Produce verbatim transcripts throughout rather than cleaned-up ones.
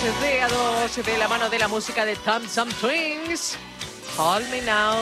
de a dos de la mano de la música de Tom Some Twins. Call Me Now.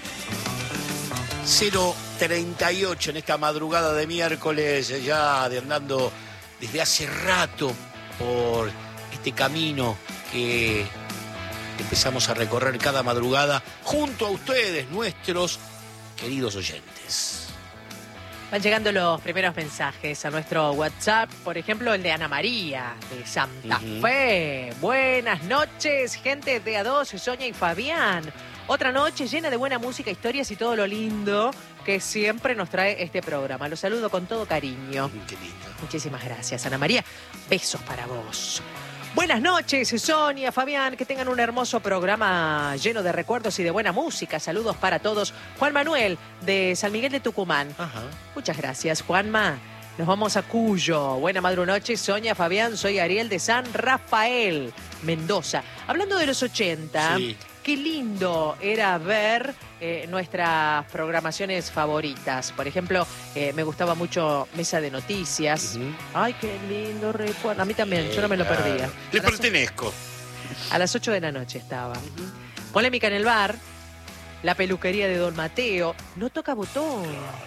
cero treinta y ocho en esta madrugada de miércoles, ya de andando desde hace rato por este camino que empezamos a recorrer cada madrugada junto a ustedes, nuestros queridos oyentes. Van llegando los primeros mensajes a nuestro WhatsApp, por ejemplo el de Ana María de Santa uh-huh. Fe. Buenas noches, gente de A dos, Sonia y Fabián. Otra noche llena de buena música, historias y todo lo lindo que siempre nos trae este programa. Los saludo con todo cariño. Qué lindo. Muchísimas gracias, Ana María. Besos para vos. Buenas noches, Sonia, Fabián, que tengan un hermoso programa lleno de recuerdos y de buena música. Saludos para todos. Juan Manuel, de San Miguel de Tucumán. Ajá. Muchas gracias, Juanma. Nos vamos a Cuyo. Buena madrunoche, Sonia, Fabián. Soy Ariel de San Rafael, Mendoza. Hablando de los ochenta, sí. Qué lindo era ver eh, nuestras programaciones favoritas. Por ejemplo, eh, me gustaba mucho Mesa de Noticias. Uh-huh. Ay, qué lindo recuerdo. A mí también, sí, yo no me lo claro. perdía. Le a pertenezco. A las ocho de la noche estaba. Uh-huh. Polémica en el bar. La peluquería de Don Mateo. No toca botón.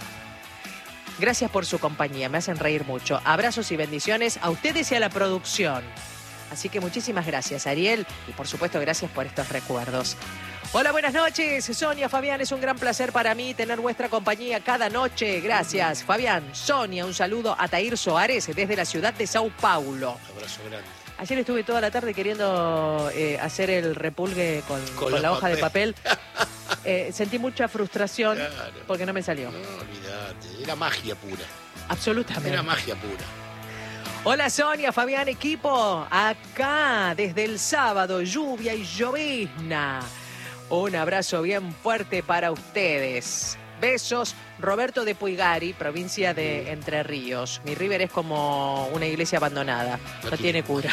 Gracias por su compañía, me hacen reír mucho. Abrazos y bendiciones a ustedes y a la producción. Así que muchísimas gracias, Ariel, y por supuesto gracias por estos recuerdos. Hola, buenas noches, Sonia, Fabián, es un gran placer para mí tener vuestra compañía cada noche. Gracias, Fabián, Sonia, un saludo a Tair Soares desde la ciudad de Sao Paulo. Un abrazo grande. Ayer estuve toda la tarde queriendo eh, hacer el repulgue con, con, con la hoja papel. de papel. Eh, sentí mucha frustración claro. porque no me salió. No, olvídate, era magia pura. Absolutamente. Era magia pura. Hola Sonia, Fabián, equipo, acá desde el sábado, lluvia y llovizna. Un abrazo bien fuerte para ustedes. Besos, Roberto de Puigari, provincia de Entre Ríos. Mi River es como una iglesia abandonada, no, no tiene cura.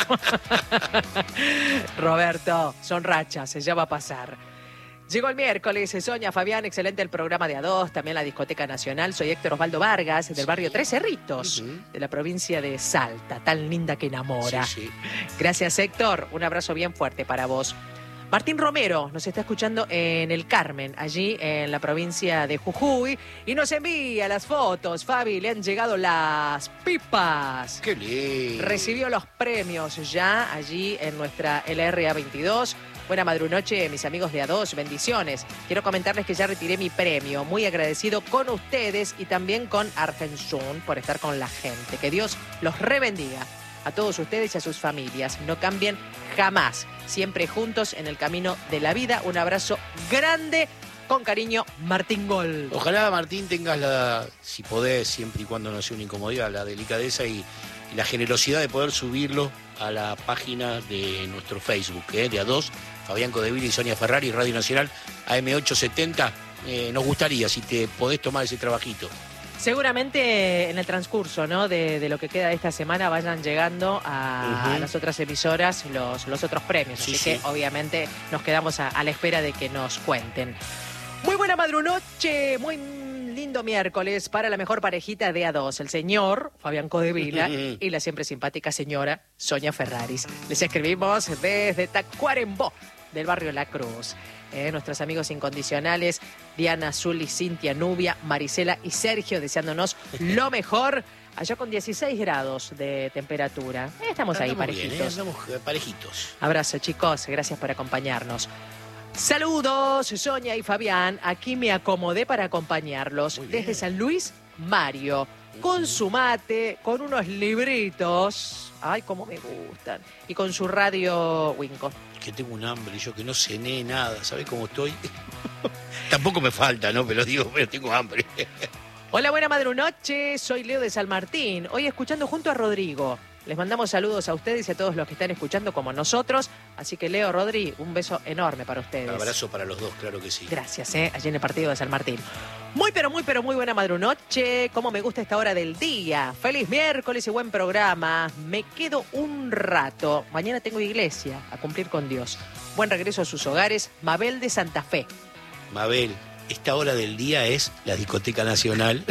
Roberto, son rachas, ya va a pasar. Llegó el miércoles, Sonia, Fabián, excelente el programa de A dos, también la Discoteca Nacional. Soy Héctor Osvaldo Vargas, del barrio Tres Cerritos, uh-huh. de la provincia de Salta, tan linda que enamora. Sí, sí. Gracias, Héctor, un abrazo bien fuerte para vos. Martín Romero nos está escuchando en el Carmen, allí en la provincia de Jujuy, y nos envía las fotos. Fabi, le han llegado las pipas. ¡Qué lindo! Recibió los premios ya allí en nuestra L R A veintidós. Buena madrunoche, mis amigos de A dos, bendiciones. Quiero comentarles que ya retiré mi premio. Muy agradecido con ustedes y también con Argensun por estar con la gente. Que Dios los rebendiga a todos ustedes y a sus familias. No cambien jamás. Siempre juntos en el camino de la vida. Un abrazo grande. Con cariño, Martín Gol. Ojalá, Martín, tengas la, si podés, siempre y cuando no sea una incomodidad, la delicadeza y, y la generosidad de poder subirlo a la página de nuestro Facebook, ¿eh? de A dos, Fabián Codeville y Sonia Ferrari, Radio Nacional A M ochocientos setenta. Eh, nos gustaría si te podés tomar ese trabajito. Seguramente en el transcurso, ¿no? de, de lo que queda de esta semana vayan llegando a, uh-huh. a las otras emisoras los, los otros premios. Sí, Así sí. que obviamente nos quedamos a, a la espera de que nos cuenten. Muy buena madrunoche, muy lindo miércoles para la mejor parejita de A dos, el señor Fabián Codevila y la siempre simpática señora Sonia Ferraris. Les escribimos desde Tacuarembó, del barrio La Cruz. Eh, nuestros amigos incondicionales, Diana, Zuli, Cintia, Nubia, Marisela y Sergio, deseándonos lo mejor, allá con dieciséis grados de temperatura. Eh, estamos ahí, andamos parejitos. Bien, eh, andamos parejitos. Abrazo, chicos, gracias por acompañarnos. Saludos, Sonia y Fabián. Aquí me acomodé para acompañarlos desde San Luis, Mario, con su mate, con unos libritos. Ay, cómo me gustan. Y con su radio Winco. Que tengo un hambre, yo que no cené nada. ¿Sabés cómo estoy? Tampoco me falta, ¿no? Pero digo, pero tengo hambre. Hola, buena madrunoche. Soy Leo de San Martín. Hoy escuchando junto a Rodrigo. Les mandamos saludos a ustedes y a todos los que están escuchando como nosotros. Así que Leo, Rodri, un beso enorme para ustedes. Un abrazo para los dos, claro que sí. Gracias, ¿eh? Allí en el partido de San Martín. Muy, pero muy, pero muy buena madrunoche. Cómo me gusta esta hora del día. Feliz miércoles y buen programa. Me quedo un rato. Mañana tengo iglesia a cumplir con Dios. Buen regreso a sus hogares. Mabel de Santa Fe. Mabel, esta hora del día es la Discoteca Nacional.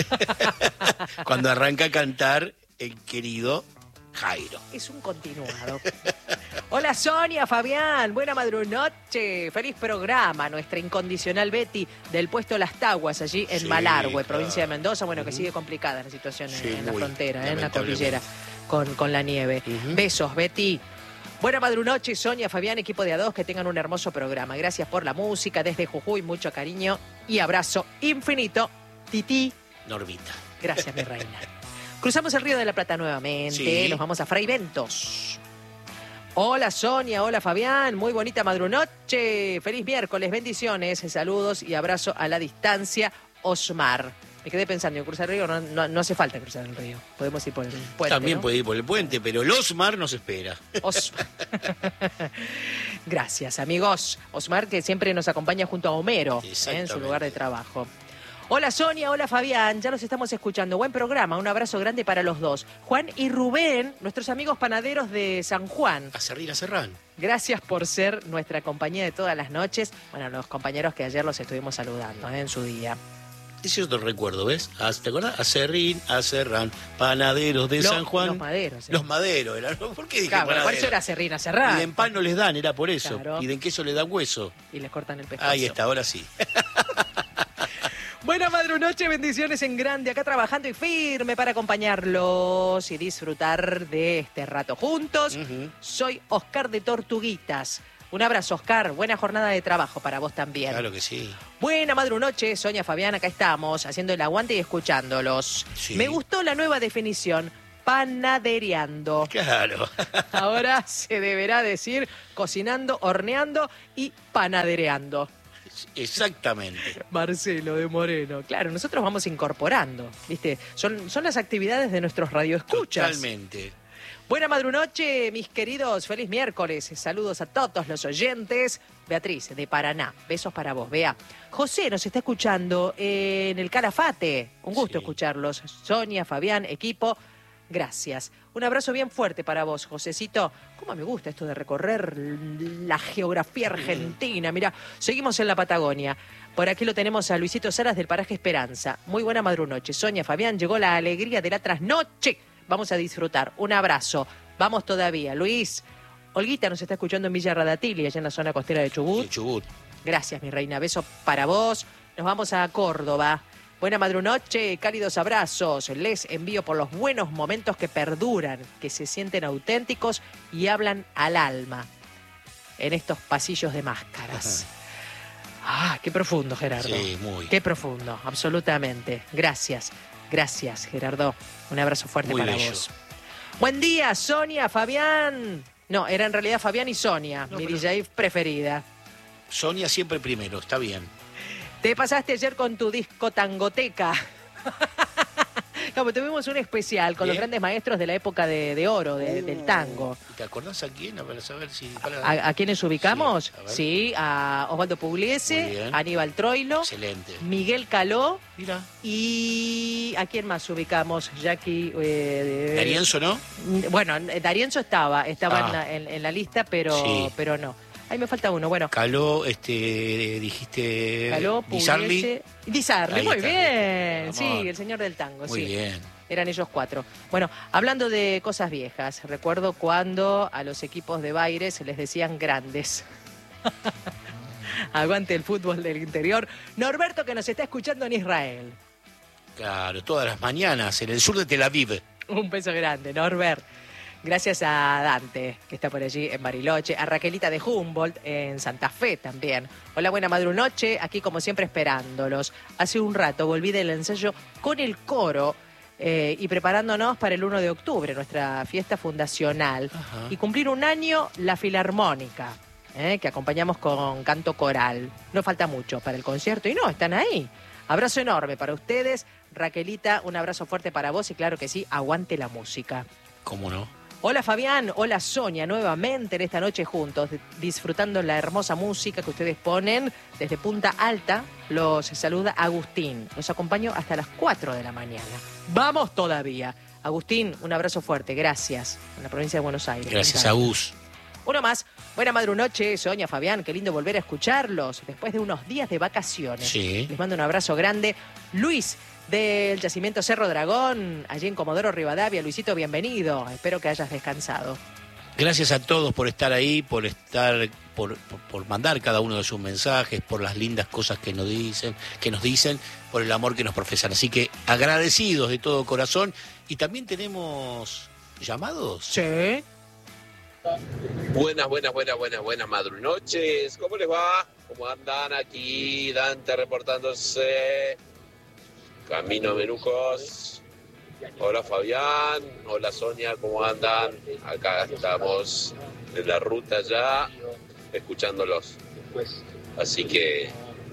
Cuando arranca a cantar el querido Jairo. Es un continuado. Hola Sonia, Fabián, buena madrunoche, feliz programa, nuestra incondicional Betty del puesto Las Taguas, allí en Sí, Malargüe, claro. provincia de Mendoza, bueno, que Ujú. sigue complicada la situación en- Sí, en la muy, frontera, eh, en la lamentablemente. cordillera, con, con la nieve. Ujú. Besos, Betty. Buena madrunoche, Sonia, Fabián, equipo de A dos, que tengan un hermoso programa. Gracias por la música, desde Jujuy, mucho cariño y abrazo infinito. Titi, Normita. gracias, mi reina. Cruzamos el Río de la Plata nuevamente, Sí. nos vamos a Fray Ventos. Hola Sonia, hola Fabián, muy bonita madrunoche, feliz miércoles, bendiciones, saludos y abrazo a la distancia, Osmar. Me quedé pensando, en cruzar el río no, no, no hace falta cruzar el río, podemos ir por el puente, También ¿no? puede ir por el puente, pero el Osmar nos espera. Osmar. Gracias, amigos. Osmar, que siempre nos acompaña junto a Homero, ¿eh? En su Exactamente. lugar de trabajo. Hola Sonia, hola Fabián, ya los estamos escuchando. Buen programa, un abrazo grande para los dos. Juan y Rubén, nuestros amigos panaderos de San Juan. A Serrín, a Serrán. Gracias por ser nuestra compañía de todas las noches. Bueno, los compañeros que ayer los estuvimos saludando, ¿eh? En su día. Ese es otro recuerdo, ¿ves? Ah, ¿te acuerdas? A Serrín, a Serrán, panaderos de Los- San Juan. los maderos, ¿eh? Los maderos, era- ¿por qué dije Claro, por panadero? eso era Serrina Y Serrán. en pan no les dan, era por eso. Claro. Y de queso les dan hueso. Y les cortan el pescado. Ahí está, ahora sí. Buena madrunoche, bendiciones en grande, acá trabajando y firme para acompañarlos y disfrutar de este rato juntos. Ujú. Soy Oscar de Tortuguitas. Un abrazo, Oscar. Buena jornada de trabajo para vos también. Claro que sí. Buena madrunoche, Sonia, Fabián, acá estamos, haciendo el aguante y escuchándolos. Sí. Me gustó la nueva definición, panadereando. Claro. Ahora se deberá decir cocinando, horneando y panadereando. Exactamente. Marcelo de Moreno. Claro, nosotros vamos incorporando, ¿viste? Son, son las actividades de nuestros radioescuchas. Totalmente. Buena madrunoche, mis queridos. Feliz miércoles. Saludos a todos los oyentes. Beatriz, de Paraná. Besos para vos, Bea. José nos está escuchando en el Calafate. Un gusto Sí. escucharlos. Sonia, Fabián, equipo. Gracias. Un abrazo bien fuerte para vos, Josecito. ¿Cómo me gusta esto de recorrer la geografía argentina? Mirá, seguimos en la Patagonia. Por aquí lo tenemos a Luisito Saras del Paraje Esperanza. Muy buena madrunoche. Sonia, Fabián, llegó la alegría de la trasnoche. Vamos a disfrutar. Un abrazo. Vamos todavía. Luis, Olguita nos está escuchando en Villa Radatili, allá en la zona costera de Chubut. El Chubut. Gracias, mi reina. Beso para vos. Nos vamos a Córdoba. Buena madrunoche, cálidos abrazos. Les envío por los buenos momentos que perduran, que se sienten auténticos y hablan al alma en estos pasillos de máscaras. Ah, qué profundo, Gerardo. Sí, muy. Qué profundo, absolutamente. Gracias, gracias, Gerardo. Un abrazo fuerte Muy para bello. vos. Buen día, Sonia, Fabián. No, era en realidad Fabián y Sonia, No, mi pero- D J preferida. Sonia siempre primero, está bien. Te pasaste ayer con tu disco Tangoteca. Como tuvimos un especial con los Bien. grandes maestros de la época de, de oro, de- del tango. ¿Y ¿Te acordás a quién? A ver, saber si... para- ¿A, a quiénes ubicamos? Sí, a ver. Sí, a Osvaldo Muy Pugliese, bien. Aníbal Troilo, Excelente. Miguel Caló Mira. y... ¿a quién más ubicamos? Jackie... eh, Darienzo, ¿no? Bueno, Darienzo estaba, estaba Ah. en, la, en- en la lista, pero, Sí. pero no. Ahí me falta uno, bueno. Caló, este, dijiste... Caló, Di Sarli. Pugliese... Di Sarli, Ahí muy está, bien. vamos. Sí, el señor del tango, Muy sí. bien. Eran ellos cuatro. Bueno, hablando de cosas viejas, recuerdo cuando a los equipos de Baire se les decían grandes. Aguante el fútbol del interior. Norberto, que nos está escuchando en Israel. Claro, todas las mañanas en el sur de Tel Aviv. Un beso grande, Norbert. Gracias a Dante, que está por allí en Bariloche, a Raquelita de Humboldt, en Santa Fe también. Hola, buena madrunoche, aquí como siempre esperándolos. Hace un rato volví del ensayo con el coro eh, y preparándonos para el uno de octubre, nuestra fiesta fundacional. Ajá. Y cumplir un año la Filarmónica, eh, que acompañamos con canto coral. No falta mucho para el concierto y no, están ahí. Abrazo enorme para ustedes. Raquelita, un abrazo fuerte para vos y claro que sí, aguante la música. ¿Cómo no? Hola Fabián, hola Sonia, nuevamente en esta noche juntos, disfrutando la hermosa música que ustedes ponen desde Punta Alta. Los saluda Agustín, los acompaño hasta las cuatro de la mañana. ¡Vamos todavía! Agustín, un abrazo fuerte, gracias, en la provincia de Buenos Aires. Gracias Punta a Alta. Gus. Uno más, buena madrunoche, Sonia, Fabián, qué lindo volver a escucharlos después de unos días de vacaciones. Sí. Les mando un abrazo grande. Luis, del Yacimiento Cerro Dragón, allí en Comodoro Rivadavia. Luisito, bienvenido. Espero que hayas descansado. Gracias a todos por estar ahí, por estar, por, por, por mandar cada uno de sus mensajes, por las lindas cosas que nos dicen, que nos dicen, por el amor que nos profesan. Así que agradecidos de todo corazón. Y también tenemos llamados. Sí. Buenas, buenas, buenas, buenas, buenas madrunoches. ¿Cómo les va? ¿Cómo andan aquí? Dante reportándose. Camino a Menucos. Hola Fabián. Hola Sonia, ¿cómo andan? Acá estamos en la ruta ya, escuchándolos. Así que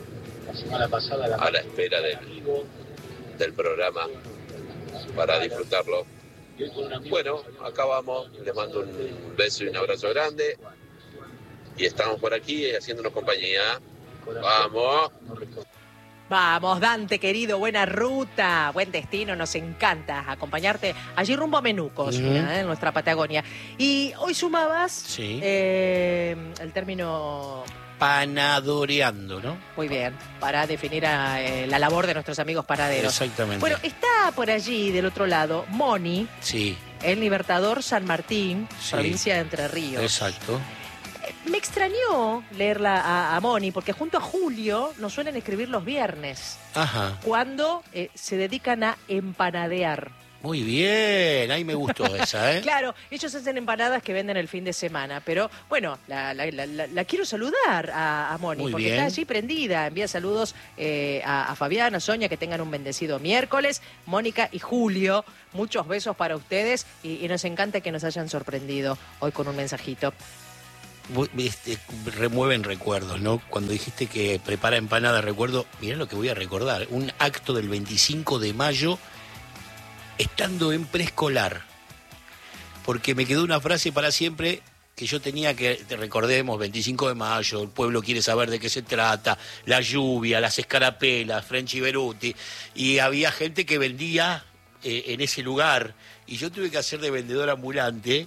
a la espera del, del programa para disfrutarlo. Bueno, acá vamos, les mando un beso y un abrazo grande y estamos por aquí haciéndonos compañía. Vamos. Vamos, Dante, querido, buena ruta, buen destino, nos encanta acompañarte allí rumbo a Menucos, Uh-huh. mira, ¿eh? En nuestra Patagonia. Y hoy sumabas Sí. eh, el término... Panadoreando, ¿no? Muy bien, para definir a, eh, la labor de nuestros amigos panaderos. Exactamente. Bueno, está por allí, del otro lado, Moni, Sí, el Libertador San Martín, Sí. provincia de Entre Ríos. exacto. Me extrañó leerla a, a Moni, porque junto a Julio nos suelen escribir los viernes, Ajá. cuando eh, se dedican a empanadear. Muy bien, ahí me gustó esa, ¿eh? Claro, ellos hacen empanadas que venden el fin de semana, pero bueno, la, la- la- la- la quiero saludar a, a Moni, Muy porque bien. está allí prendida. Envía saludos eh, a, a Fabián, a Sonia, que tengan un bendecido miércoles. Mónica y Julio, muchos besos para ustedes y, y nos encanta que nos hayan sorprendido hoy con un mensajito. Vos, este, remueven recuerdos, ¿no? Cuando dijiste que prepara empanada, recuerdo, mirá lo que voy a recordar, un acto del veinticinco de mayo estando en preescolar, porque me quedó una frase para siempre que yo tenía que, recordemos, veinticinco de mayo, el pueblo quiere saber de qué se trata, la lluvia, las escarapelas, Frenchy Beruti, y había gente que vendía eh, en ese lugar, y yo tuve que hacer de vendedor ambulante,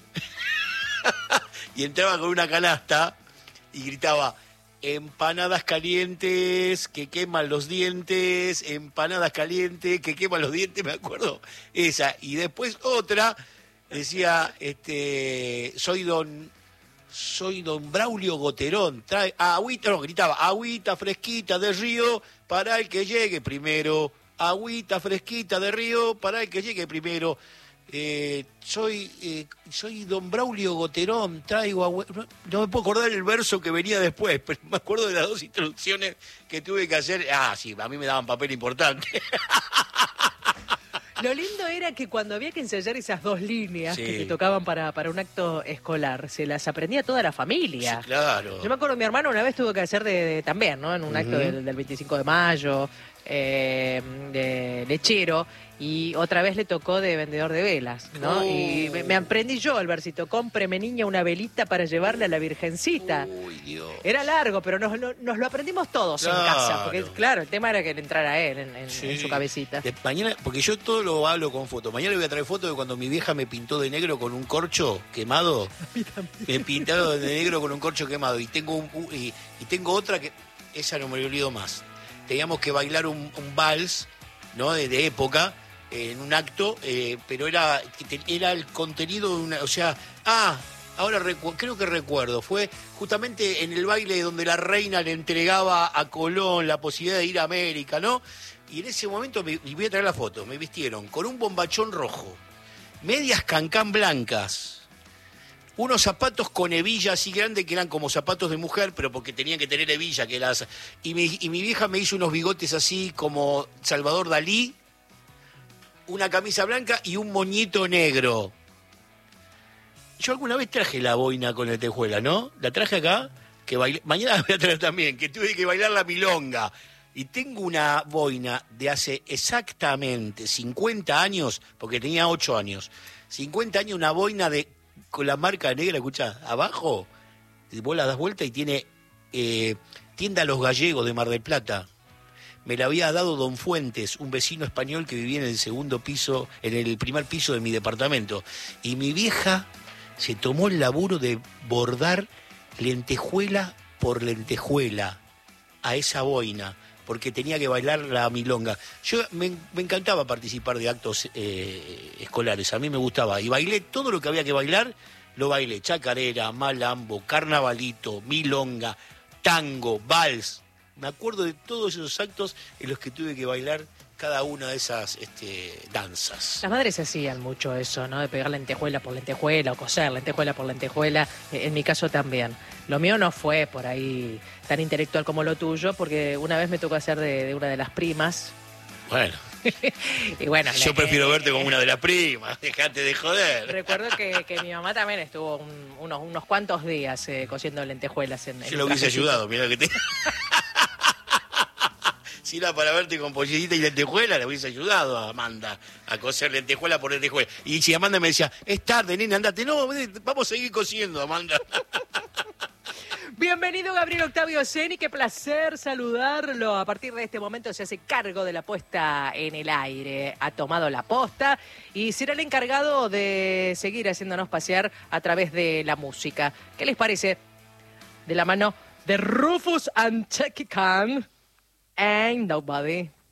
y entraba con una canasta y gritaba: empanadas calientes que queman los dientes, empanadas calientes que queman los dientes, me acuerdo, esa. Y después otra decía, este, soy don, soy don Braulio Goterón, trae agüita, no, gritaba, agüita fresquita de río para el que llegue primero, agüita fresquita de río para el que llegue primero. Eh, soy eh, soy don Braulio Goterón, traigo agua... No, no me puedo acordar el verso que venía después, pero me acuerdo de las dos introducciones que tuve que hacer. Ah, sí, a mí me daban papel importante. Lo lindo era que cuando había que ensayar esas dos líneas Sí. que te tocaban para, para un acto escolar, se las aprendía toda la familia. Sí, claro. Yo me acuerdo, mi hermano una vez tuvo que hacer de, de- también, ¿no? En un acto Ujú. del, del veinticinco de mayo, eh, de lechero, y otra vez le tocó de vendedor de velas, ¿no? Oh. Y me, me aprendí yo el versito: cómpreme niña una velita para llevarle a la Virgencita. Uy, Dios. Era largo, pero nos, lo- nos lo aprendimos todos en Claro. casa, porque claro, el tema era que le entrara a él en, en- Sí. en su cabecita. De- mañana, porque yo todo lo hablo con fotos. Mañana le voy a traer fotos de cuando mi vieja me pintó de negro con un corcho quemado. Me pintaron de negro con un corcho quemado. Y tengo un, un- y, y tengo otra que esa no me lo olvido más. Teníamos que bailar un, un vals, ¿no? De, de época, eh, en un acto, eh, pero era que te- era el contenido de una, o sea, ah, ahora recu- creo que recuerdo, fue justamente en el baile donde la reina le entregaba a Colón la posibilidad de ir a América, ¿no? Y en ese momento, me, y voy a traer la foto, me vistieron con un bombachón rojo, medias cancán blancas, unos zapatos con hebilla así grandes que eran como zapatos de mujer, pero porque tenían que tener hebilla, que las y mi, y mi vieja me hizo unos bigotes así como Salvador Dalí, una camisa blanca y un moñito negro. Yo alguna vez traje la boina con lentejuela, ¿no? La traje acá, que bailé, mañana la voy a traer también, que tuve que bailar la milonga. Y tengo una boina de hace exactamente cincuenta años, porque tenía ocho años. cincuenta años, una boina de con la marca negra, escucha, abajo, vos la das vuelta y tiene eh, tienda Los Gallegos de Mar del Plata. Me la había dado Don Fuentes, un vecino español que vivía en el segundo piso, en el primer piso de mi departamento. Y mi vieja se tomó el laburo de bordar lentejuela por lentejuela a esa boina, porque tenía que bailar la milonga. Yo me, me encantaba participar de actos eh, escolares, a mí me gustaba. Y bailé todo lo que había que bailar lo bailé chacarera, malambo, carnavalito, milonga, tango, vals. Me acuerdo de todos esos actos en los que tuve que bailar cada una de esas este, danzas. Las madres hacían mucho eso, ¿no? De pegar lentejuela por lentejuela o coser lentejuela por lentejuela. En mi caso también. Lo mío no fue por ahí tan intelectual como lo tuyo, porque una vez me tocó hacer de, de una de las primas. Bueno. Y bueno, yo le, prefiero eh, verte como eh, una de las primas, dejate de joder. Recuerdo que, que mi mamá también estuvo un, unos, unos cuantos días eh, cosiendo lentejuelas en, en yo lo hubiese ayudado, mirá que te... Si era para verte con polletita y lentejuela, le hubiese ayudado a Amanda a coser lentejuela por lentejuela. Y si Amanda me decía, es tarde, nena, andate. No, vamos a seguir cosiendo, Amanda. Bienvenido Gabriel Octavio Ceni, qué placer saludarlo. A partir de este momento se hace cargo de la puesta en el aire. Ha tomado la posta y será el encargado de seguir haciéndonos pasear a través de la música. ¿Qué les parece? De la mano de Rufus and Chucky Khan. Ain't Nobody.